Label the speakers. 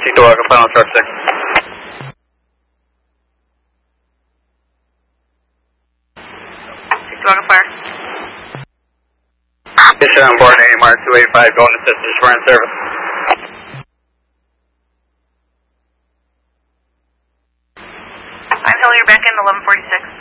Speaker 1: Chickawaga, final truck 6.
Speaker 2: Chickawaga Fire.
Speaker 1: Mission on board AMR 285, going to Sisters, we're in service.
Speaker 2: I'm Hill, you're back in 1146.